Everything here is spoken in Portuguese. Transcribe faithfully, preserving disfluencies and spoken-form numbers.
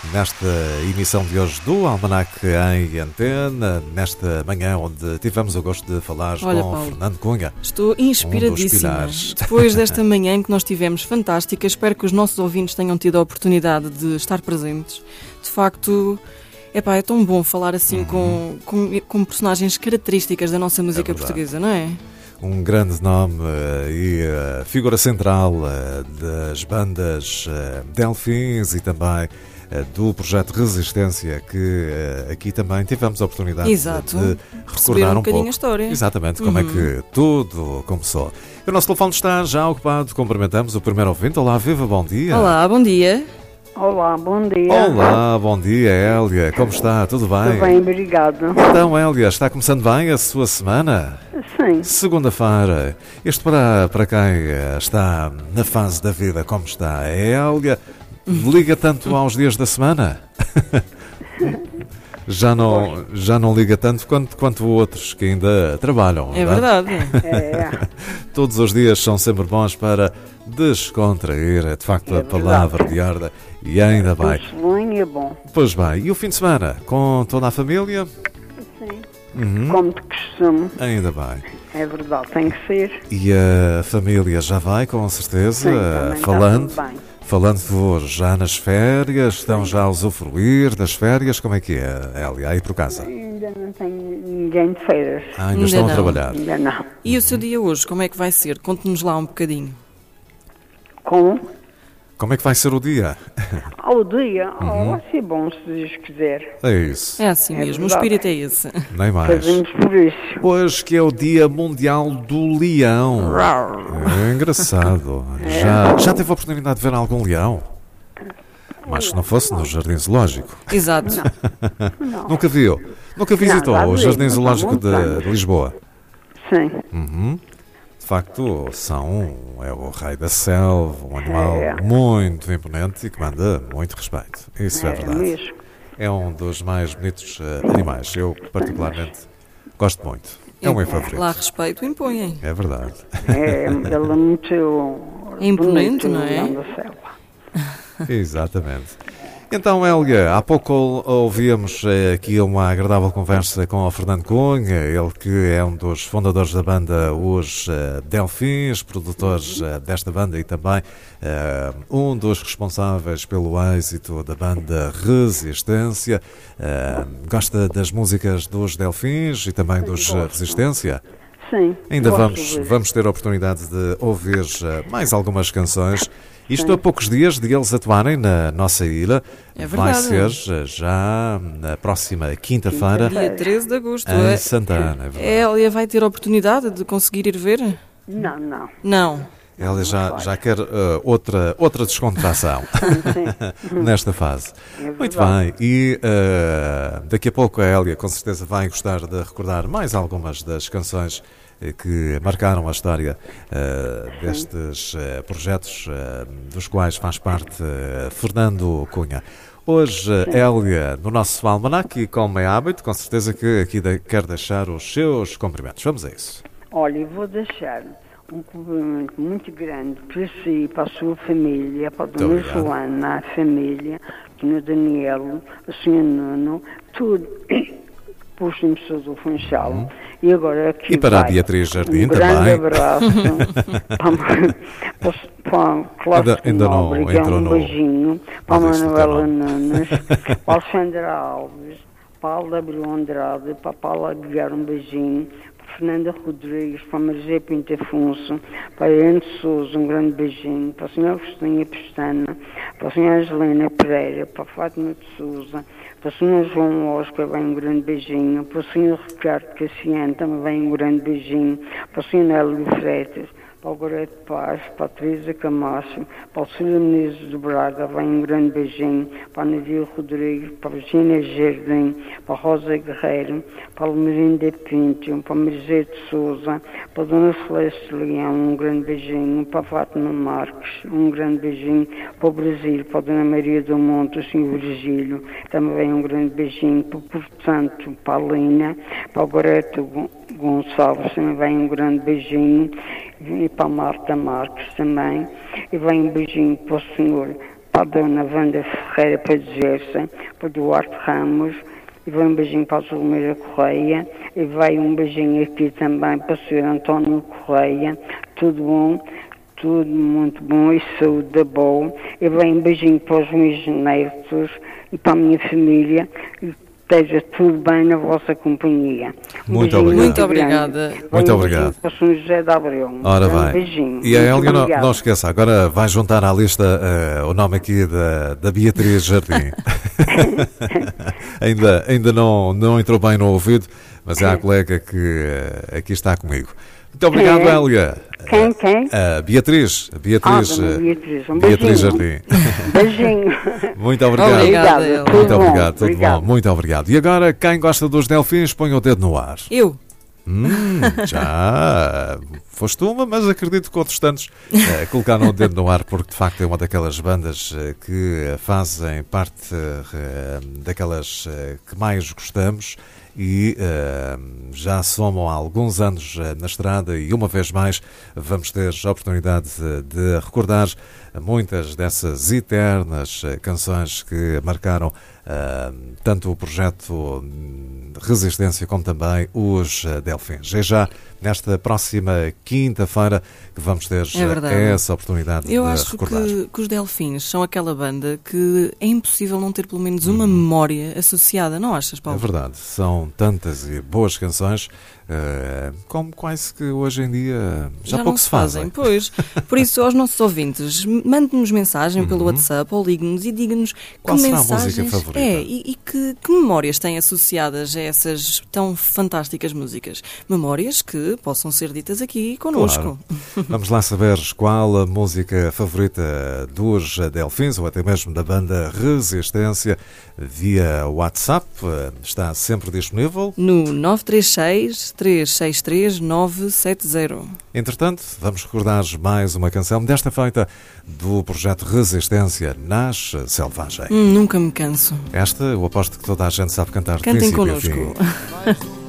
nesta emissão de hoje do Almanac em Antena, nesta manhã onde tivemos o gosto de falar Olha, com Paulo, Fernando Cunha. Estou inspiradíssima. Um Depois desta manhã em que nós tivemos fantástica, espero que os nossos ouvintes tenham tido a oportunidade de estar presentes. De facto, epá, é tão bom falar assim uhum. com, com, com personagens características da nossa música é portuguesa, não é? Um grande nome uh, e uh, figura central uh, das bandas uh, Delfins e também uh, do projeto Resistência, que uh, aqui também tivemos a oportunidade Exato. de recordar um, um pouco a história. Exatamente uhum. como é que tudo começou. O nosso telefone está já ocupado, cumprimentamos o primeiro ouvinte. Olá, viva, bom dia. Olá, bom dia. Olá, bom dia. Olá, bom dia, Hélia. Como está? Tudo bem? Tudo bem, obrigado. Então, Hélia, está começando bem a sua semana? Sim. Segunda-feira. Isto para, para quem está na fase da vida, como está? A Hélia liga tanto aos dias da semana? Já não, já não liga tanto quanto, quanto outros que ainda trabalham. É verdade. É. Todos os dias são sempre bons para descontrair, é de facto é a palavra de ordem. E ainda bem. O é bom. Pois bem, e o fim de semana? Com toda a família? Sim. Uhum. Como de costume. Ainda bem. É verdade, tem que ser. E a família já vai, com certeza, Sim, falando? Está tudo bem. Falando já nas férias, estão já a usufruir das férias, como é que é, Hélia, aí por casa? Ainda não tenho ninguém de férias. Ah, ainda, ainda estão não. a trabalhar? Ainda não. E o seu dia hoje, como é que vai ser? Conte-nos lá um bocadinho. Como? Como é que vai ser o dia? Ao dia? Uhum. Oh, vai ser bom, se Deus quiser. É isso, É assim É mesmo, verdade. o espírito é esse. nem mais. Fazemos por isso. Hoje que é o Dia Mundial do Leão. É engraçado. Já, já teve a oportunidade de ver algum leão? Mas se não fosse no Jardim Zoológico. Exato. Não. Nunca viu? Nunca visitou já o vi, Jardim mas há Zoológico muitos de, anos. de Lisboa? Sim. Uhum. De facto, são, é o rei da selva, um animal É. muito imponente e que manda muito respeito. Isso é, É verdade. mesmo. É um dos mais bonitos uh, animais. Eu, particularmente, gosto muito. É o meu favorito. Lá respeito impõem. É verdade. É, ele é muito É imponente, bonito, não é? Leão da Selva. Exatamente. Então, Hélia, há pouco ouvíamos eh, aqui uma agradável conversa com o Fernando Cunha, ele que é um dos fundadores da banda Os eh, Delfins, produtores eh, desta banda e também eh, um dos responsáveis pelo êxito da banda Resistência. Eh, gosta das músicas dos Delfins e também dos eh, Resistência? Sim. Ainda gosto vamos, disso. vamos ter a oportunidade de ouvir eh, mais algumas canções. Isto a poucos dias de eles atuarem na nossa ilha. É Vai verdade. ser eh, já na próxima quinta-feira Dia treze de agosto. em É, Santana. É verdade. Hélia vai ter a oportunidade de conseguir ir ver? Não, não. Não. Ela já, já quer eh, outra, outra descontração Sim. nesta fase. É Muito verdade. bem. E eh, daqui a pouco a Hélia com certeza vai gostar de recordar mais algumas das canções eh, que marcaram a história eh, destes eh, projetos eh, dos quais faz parte eh, Fernando Cunha. Hoje, eh, Hélia, no nosso almanac, e como é hábito, com certeza que aqui de- quer deixar os seus cumprimentos. Vamos a isso. Olha, eu vou deixar um cumprimento muito grande para si, para a sua família, para a dona obrigado. Joana, a família, o senhor Daniel, o senhor Nuno, tudo. Puxem-me do Funchal. E agora aqui E para a vai Beatriz Jardim um grande também. abraço para, para, para Cláudio Ainda- ainda não Nóbrega, entrou um no- beijinho, para a Não disse o teu Manuela nome. Nunes, para a Alexandra Alves, para a Alda Abreu Andrade, para a Paula Guiar, um beijinho, para a Fernanda Rodrigues, para a Maria Pinto Afonso, para a Ana Souza, um grande beijinho, para a senhora Agostinha Pestana, para a senhora Angelina Pereira, para a Fátima de Souza, para o senhor João Oscar, vem um grande beijinho, para o senhor Ricardo Cassiano, também vem um grande beijinho, para o senhor Nélio Freitas, para o Goreto Paz, para a Teresa Camacho, para o senhor Menezes de Braga, vem um grande beijinho, para a Nadia Rodrigues, para a Virginia Jardim, para a Rosa Guerreiro, para a Almerinda Pinto, para a Maria de Souza, para a Dona Celeste Leão, um grande beijinho, para a Fátima Marques, um grande beijinho, para o Brasil, para a Dona Maria do Monte, o senhor Virgílio, também vem um grande beijinho, para o Porto Santo, para a Lina, para o Goreto Gonçalves, também vem um grande beijinho, e para a Marta Marques também, e vem um beijinho para o senhor para a dona Wanda Ferreira, para Gerson, para Duarte Ramos, e vai um beijinho para a Zulmeira Correia, e vai um beijinho aqui também para o senhor António Correia, tudo bom, tudo muito bom e saúde da boa, e vai um beijinho para os meus netos e para a minha família, e esteja tudo bem na vossa companhia. Um Muito beijinho obrigado. Muito obrigada. grande. Muito Um obrigado. beijinho para São José de Abreu. Ora Um vai. beijinho. E a Muito Hélio, não, obrigada. não esqueça, agora vai juntar à lista uh, o nome aqui da, da Beatriz Jardim. ainda ainda não, não entrou bem no ouvido, mas é a colega que uh, aqui está comigo. Muito obrigado, Quem é? Hélia. Quem, quem? A Beatriz. A Ah, Beatriz, dona uh, Beatriz, um Beatriz beijinho. Jardim. Beijinho. Muito obrigado. Obrigada, Obrigada. Hélio. Tudo Muito bom. obrigado, tudo Obrigado. bom. Muito obrigado. E agora, quem gosta dos Delfins, põe o dedo no ar. Eu. Hum, já foste uma, mas acredito que outros tantos eh, colocaram o dedo no ar, porque de facto é uma daquelas bandas eh, que fazem parte eh, daquelas eh, que mais gostamos e eh, já somam há alguns anos eh, na estrada e uma vez mais vamos ter a oportunidade de, de recordar muitas dessas eternas eh, canções que marcaram eh, tanto o projeto Resistência como também os eh, Delfins. É já nesta próxima quinta-feira que vamos ter É verdade. essa oportunidade Eu de acho recordar. que, que os Delfins são aquela banda que é impossível não ter pelo menos uma memória associada, não achas, É Paulo? verdade, são tantas e boas canções eh, como quase que hoje em dia já, pouco não se fazem. Pois, por isso, aos nossos ouvintes, mande-nos mensagem pelo WhatsApp ou ligue-nos e diga-nos que Qual será a mensagens... música favorita? É, e, e que, que memórias têm associadas a essas tão fantásticas músicas. Memórias que possam ser ditas aqui connosco. Claro. Vamos lá saber qual a música favorita dos Delfins ou até mesmo da banda Resistência via WhatsApp. Está sempre disponível. No nove três seis, três seis três, nove sete zero. Entretanto, vamos recordar mais uma canção desta feita do projeto Resistência Nasce Selvagem. Hum, nunca me canso. Esta, eu aposto que toda a gente sabe cantar de Cantem princípio a fim. connosco.